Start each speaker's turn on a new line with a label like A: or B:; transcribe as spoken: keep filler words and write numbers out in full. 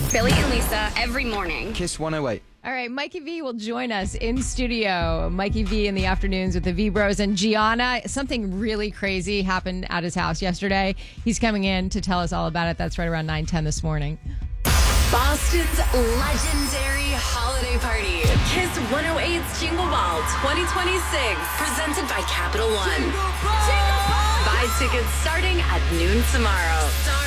A: Billy and Lisa every morning.
B: Kiss one oh eight.
C: All right, Mikey V will join us in studio. Mikey V in the afternoons with the V Bros and Gianna. Something really crazy happened at his house yesterday. He's coming in to tell us all about it. That's right around nine ten this morning.
D: Boston's legendary holiday party. Kiss one oh eight's Jingle Ball twenty twenty-six. Presented by Capital One. Jingle Ball! Jingle Ball! Buy tickets starting at noon tomorrow.